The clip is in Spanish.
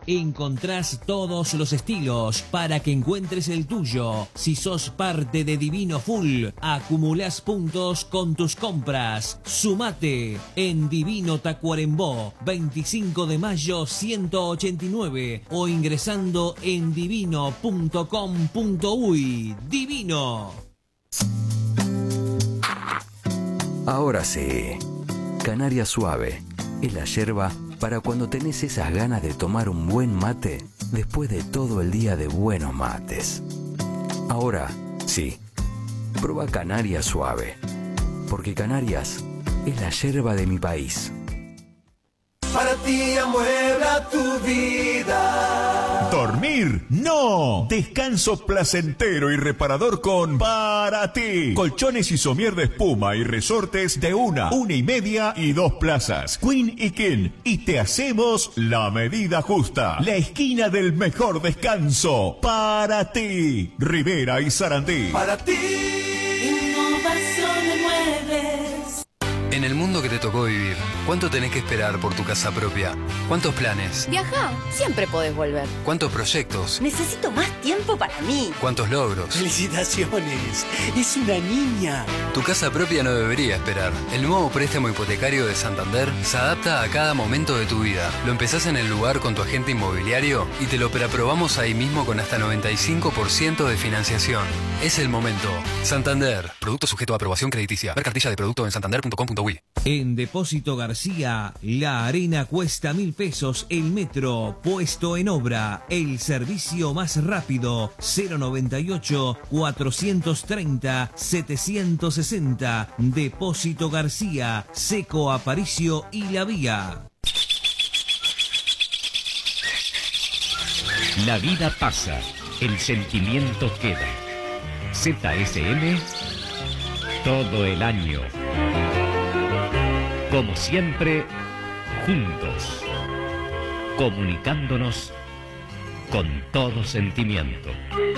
encontrás todos los estilos para que encuentres el tuyo. Si sos parte de Divino Full, acumulás puntos con tus compras. Sumate en Divino Tacuarembó, 25 de mayo 189 o ingresando en divino.com.uy. Divino. Ahora sí, Canaria Suave es la yerba para cuando tenés esas ganas de tomar un buen mate después de todo el día de buenos mates. Ahora sí, prueba Canaria Suave, porque Canarias es la yerba de mi país. Para ti amuebla tu vida. Dormir, no. Descanso placentero y reparador con Para Ti. Colchones y somier de espuma y resortes de 1, 1,5 y 2 plazas. Queen y King. Y te hacemos la medida justa. La esquina del mejor descanso. Para Ti. Rivera y Sarandí. Para ti. Innovación de muebles. En el mundo que te tocó vivir, ¿cuánto tenés que esperar por tu casa propia? ¿Cuántos planes? Viajá, siempre podés volver. ¿Cuántos proyectos? Necesito más tiempo para mí. ¿Cuántos logros? ¡Felicitaciones! ¡Es una niña! Tu casa propia no debería esperar. El nuevo préstamo hipotecario de Santander se adapta a cada momento de tu vida. Lo empezás en el lugar con tu agente inmobiliario y te lo preaprobamos ahí mismo con hasta 95% de financiación. Es el momento. Santander. Producto sujeto a aprobación crediticia. Ver cartilla de producto en santander.com.uy. En Depósito García, la arena cuesta 1.000 pesos, el metro puesto en obra, el servicio más rápido, 098-430-760, Depósito García, Seco Aparicio y La Vía. La vida pasa, el sentimiento queda. ZSM, todo el año. Como siempre, juntos, comunicándonos con todo sentimiento.